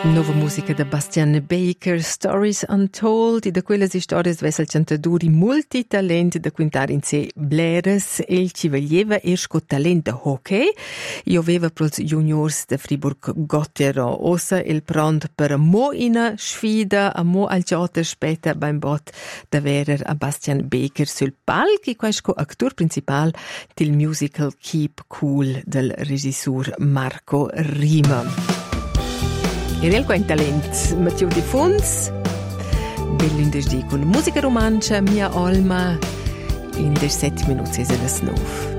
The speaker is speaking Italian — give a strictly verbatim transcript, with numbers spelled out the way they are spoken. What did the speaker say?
Nuova musica da Bastian Baker, Stories Untold, e da quelle storie vessel cantaduri multitalent da quintare in sé bleres, el ci veglieva ersco talent da hockey. Io aveva pros juniors da Friburg Gottero, ossa il prond per mo ina sfida, a mo al giota speta beim bot da verer a Bastian Baker sul palco, questo actor principal del musical Keep Cool del regisseur Marco Rima. In realtà in talent Matteo Di Funz, bell'indesdi con musica romancia, mia alma, in der sette minuti e le snove.